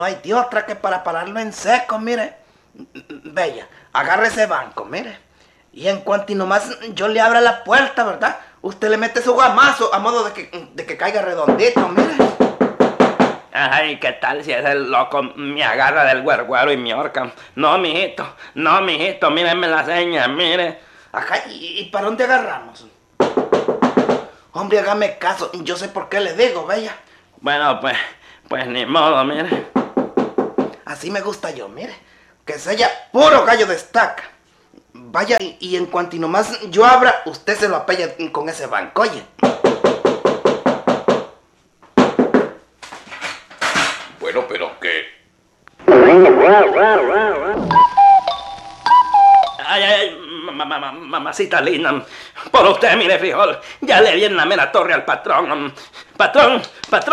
No hay de otra que para pararlo en seco, mire. Bella, agarre ese banco, mire. Y en cuanto y nomás yo le abra la puerta, ¿verdad? Usted le mete su guamazo a modo de que caiga redondito, mire. Ay, ¿qué tal si ese loco me agarra del güerguero y me ahorca? No, mijito, mírenme la seña, mire. Ajá, ¿y para dónde agarramos? Hombre, hágame caso, yo sé por qué le digo, Bella. Bueno, pues ni modo, mire. Así me gusta yo, mire. Que sea puro gallo de estaca. Vaya, y en cuanto y nomás yo abra, usted se lo apella con ese banco, oye. Bueno, pero que... Ay, mamacita linda. Por usted, mire, frijol. Ya le di en la mera torre al patrón. Patrón.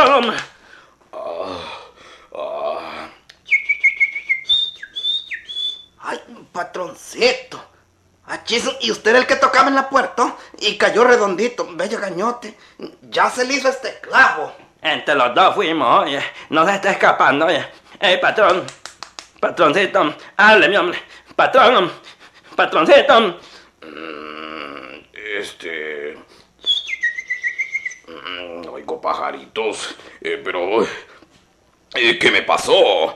Ay, patroncito. Achis, y usted era el que tocaba en la puerta y cayó redondito, bello gañote. Ya se le hizo este clavo. Entre los dos fuimos, oye. No se está escapando, oye. Patrón. Patroncito. Hábleme, hombre. Patroncito. Oigo pajaritos, pero... ¿qué me pasó?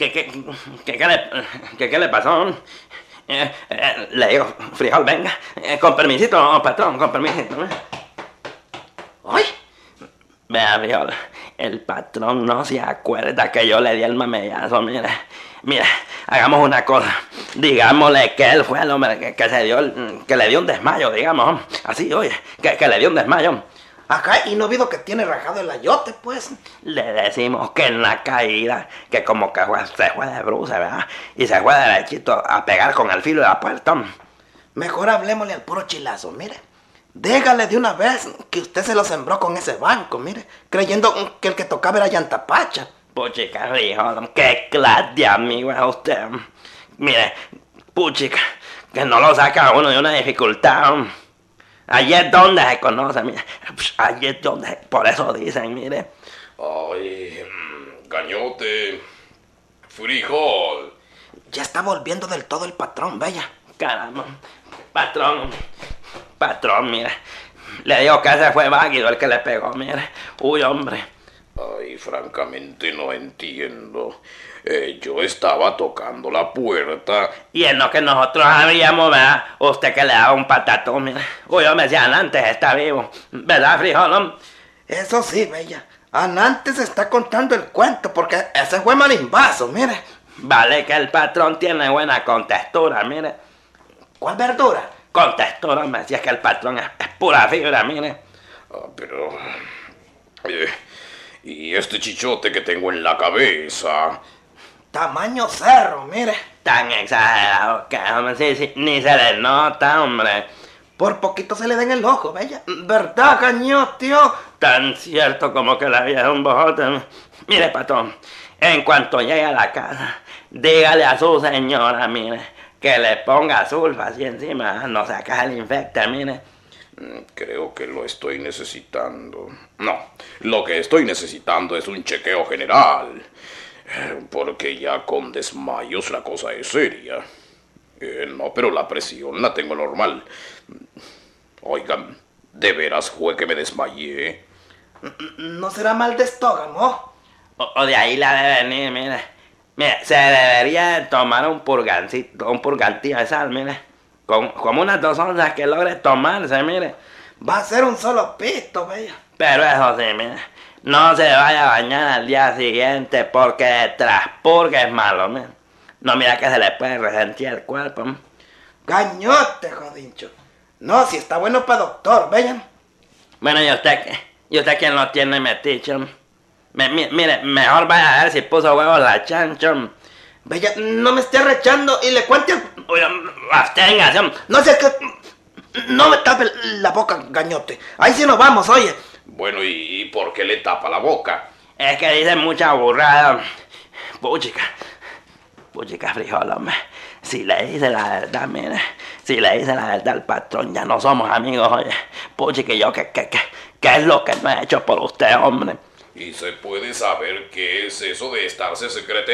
¿Qué le pasó? Le digo, frijol, venga. Con permisito, patrón, con permisito. ¡Ay! Vea, frijol, el patrón no se acuerda que yo le di el mamellazo, mire. Mira, hagamos una cosa. Digámosle que él fue el hombre que le dio un desmayo, digamos. Así, oye, que le dio un desmayo. Acá, y no vido que tiene rajado el ayote, pues. Le decimos que en la caída, que como que se fue de bruce, ¿verdad? Y se fue derechito a pegar con el filo de la puerta. Mejor hablemosle al puro chilazo, mire. Dígale de una vez que usted se lo sembró con ese banco, mire. Creyendo que el que tocaba era Yantapacha. Puchica, frijol, qué clase de amigo es usted. Mire, puchica, que no lo saca uno de una dificultad. Allí es donde se conoce, mire. Allí es donde, por eso dicen, mire. Ay, gañote, frijol. Ya está volviendo del todo el patrón, Bella. Caramba, patrón, mire. Le digo que ese fue Váguido el que le pegó, mire. Uy, hombre. Ay, francamente no entiendo. Yo estaba tocando la puerta. Y en lo que nosotros habíamos, ¿verdad? Usted que le daba un patatón, mire. Uy, hombre, si antes está vivo. ¿Verdad, frijol? Eso sí, Bella. Anantes está contando el cuento porque ese fue marimbazo, mire. Vale que el patrón tiene buena contextura, mire. ¿Cuál verdura? Contextura, me decía que el patrón es pura fibra, mire. Pero... y este chichote que tengo en la cabeza... Tamaño cerro, mire. Tan exagerado que, hombre, sí, ni se le nota, hombre. Por poquito se le da en el ojo, Bella. ¿Verdad, cañón, tío? Tan cierto como que la vida es un bojote. Mire, patrón, en cuanto llegue a la casa, dígale a su señora, mire, que le ponga sulfa así encima, no se acabe el infecte, mire. Creo que lo estoy necesitando. No, lo que estoy necesitando es un chequeo general. Porque ya con desmayos la cosa es seria. No, pero la presión la tengo normal. Oigan, ¿de veras fue que me desmayé? ¿No será mal de estómago? O de ahí la debe venir, mire. Mire, se debería tomar un purgantillo de sal, mire. Como unas 2 onzas que logre tomarse, mire. Va a ser un solo pito, Bella. Pero eso sí, mire. No se vaya a bañar al día siguiente porque traspurga es malo, mire. No, mira que se le puede resentir el cuerpo. Gañote, jodincho. No, si está bueno para doctor, Bella. Bueno, ¿y usted quién lo tiene meticho? Mire, mejor vaya a ver si puso huevos la chancho. Bella, no me esté arrechando y le cuente... Oye, absténgase. No sé qué... No me tape la boca, gañote. Ahí sí nos vamos, oye. Bueno, ¿y por qué le tapa la boca? Es que dice mucha burrada. Puchica, frijol, hombre. Si le dice la verdad, mire. Si le dice la verdad al patrón, ya no somos amigos, oye. Puchica, yo, ¿qué es lo que no he hecho por usted, hombre? ¿Y se puede saber qué es eso de estarse secretando?